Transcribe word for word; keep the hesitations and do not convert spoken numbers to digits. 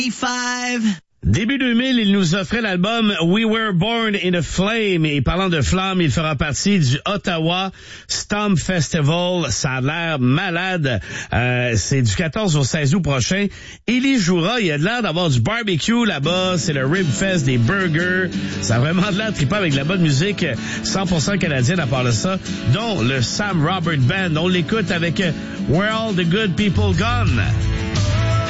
Five. Début deux mille, il nous offrait l'album We Were Born in a Flame. Et parlant de flamme, il fera partie du Ottawa Stomp Festival. Ça a l'air malade. Euh, c'est du quatorze au seize août prochain. Il y jouera. Il y a de l'air d'avoir du barbecue là-bas. C'est le Rib Fest, des burgers. Ça a vraiment de l'air trippant avec de la bonne musique cent pour cent canadienne à part de ça, dont le Sam Robert Band. On l'écoute avec Where All the Good People Gone.